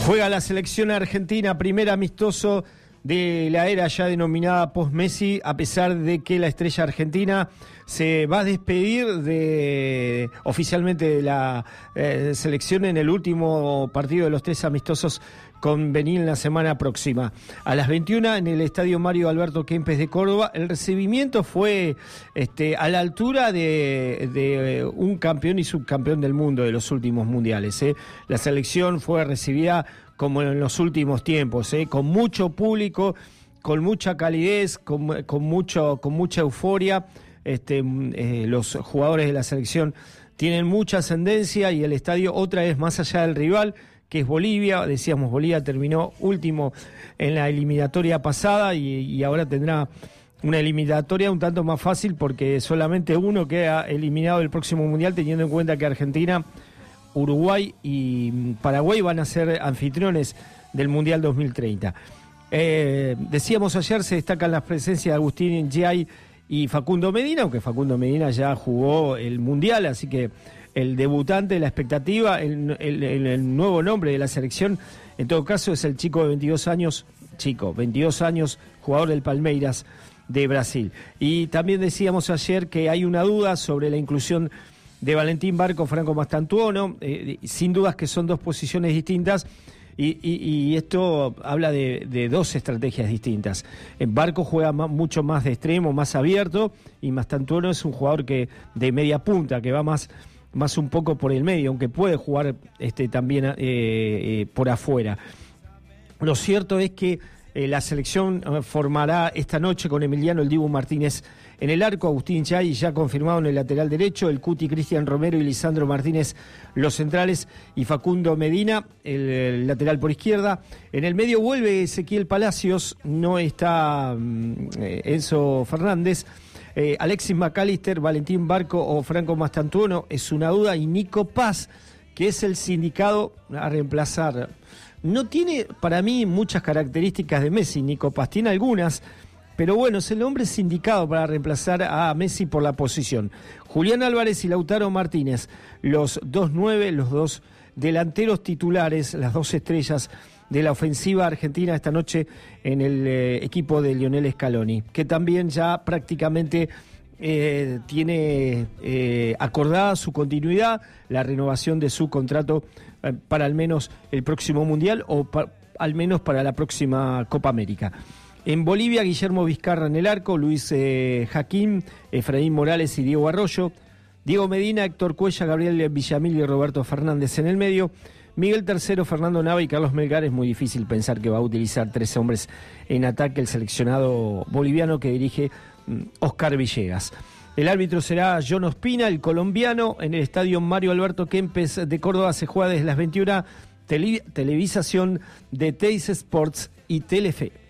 Juega la selección argentina, primer amistoso de la era ya denominada post-Messi, a pesar de que la estrella argentina se va a despedir oficialmente de la selección en el último partido de los 3 amistosos con Benín la semana próxima. A las 21 en el Estadio Mario Alberto Kempes de Córdoba, el recibimiento fue a la altura de un campeón y subcampeón del mundo de los últimos mundiales. La selección fue recibida como en los últimos tiempos, con mucho público, con mucha calidez, con mucha euforia. Los jugadores de la selección tienen mucha ascendencia y el estadio otra vez más allá del rival, que es Bolivia. Decíamos, Bolivia terminó último en la eliminatoria pasada y ahora tendrá una eliminatoria un tanto más fácil porque solamente uno queda eliminado del próximo mundial, teniendo en cuenta que Argentina, Uruguay y Paraguay van a ser anfitriones del Mundial 2030. Decíamos ayer, se destacan las presencias de Agustín Ndiaye y Facundo Medina, aunque Facundo Medina ya jugó el Mundial, así que el debutante, la expectativa, el nuevo nombre de la selección, en todo caso es el chico de 22 años, jugador del Palmeiras de Brasil. Y también decíamos ayer que hay una duda sobre la inclusión de Valentín Barco, Franco Mastantuono, sin dudas que son dos posiciones distintas y esto habla de dos estrategias distintas. Barco juega mucho más de extremo, más abierto, y Mastantuono es un jugador que de media punta, que va más un poco por el medio, aunque puede jugar también por afuera. Lo cierto es que la selección formará esta noche con Emiliano El Dibu Martínez en el arco, Agustín Ndiaye ya confirmado en el lateral derecho, el Cuti Cristian Romero y Lisandro Martínez los centrales y Facundo Medina el lateral por izquierda. En el medio vuelve Ezequiel Palacios, no está Enzo Fernández. Alexis McAllister, Valentín Barco o Franco Mastantuono es una duda, y Nico Paz, que es el sindicado a reemplazar. No tiene para mí muchas características de Messi, Nico Paz, tiene algunas, pero bueno, es el hombre sindicado para reemplazar a Messi por la posición. Julián Álvarez y Lautaro Martínez, los dos 9, los dos delanteros titulares, las dos estrellas de la ofensiva argentina esta noche en el equipo de Lionel Scaloni, que también ya prácticamente tiene acordada su continuidad, la renovación de su contrato para al menos el próximo Mundial o al menos para la próxima Copa América. En Bolivia, Guillermo Vizcarra en el arco, Luis Jaquín, Efraín Morales y Diego Arroyo, Diego Medina, Héctor Cuella, Gabriel Villamil y Roberto Fernández en el medio, Miguel Tercero, Fernando Nava y Carlos Melgar. Es muy difícil pensar que va a utilizar 3 hombres en ataque el seleccionado boliviano que dirige Oscar Villegas. El árbitro será John Ospina, el colombiano. En el estadio Mario Alberto Kempes de Córdoba se juega desde las 21, televisación de Teis Sports y Telefe.